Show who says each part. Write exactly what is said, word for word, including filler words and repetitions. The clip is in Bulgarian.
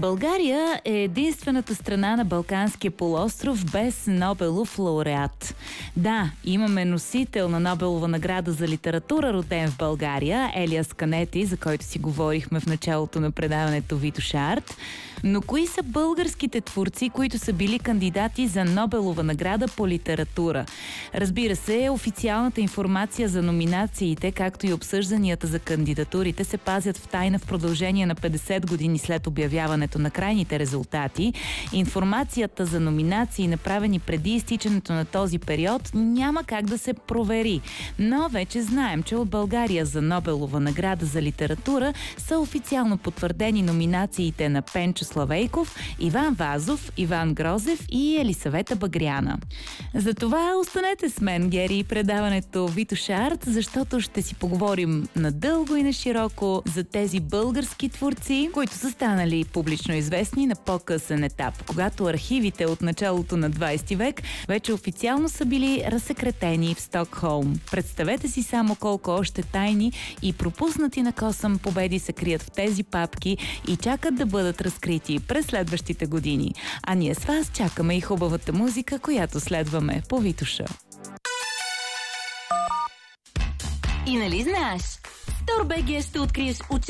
Speaker 1: България е единствената страна на Балканския полуостров без Нобелов лауреат. Да, имаме носител на Нобелова награда за литература, роден в България, Елиас Канети, за който си говорихме в началото на предаването Витош Арт. Но кои са българските творци, които са били кандидати за Нобелова награда по литература? Разбира се, официалната информация за номинациите, както и обсъжданията за кандидатурите, се пазят в тайна в продължение на петдесет години след обявяването на крайните резултати. Информацията за номинации, направени преди изтичането на този период, няма как да се провери. Но вече знаем, че от България за Нобелова награда за литература са официално потвърдени номинациите на Пенчо Славейков, Иван Вазов, Иван Грозев и Елисавета Багряна. Затова останете с мен, Гери, и предаването Витош Арт, защото ще си поговорим надълго и на широко за тези български творци, които са станали публично известни на по-късен етап, когато архивите от началото на двайсети век вече официално са били разсекретени в Стокхолм. Представете си само колко още тайни и пропуснати на косъм победи се крият в тези папки и чакат да бъдат разкрити през следващите години. А ние с вас чакаме и хубавата музика, която следваме по Витоша.
Speaker 2: И нали знаеш? Стор точка би джи ще откриеш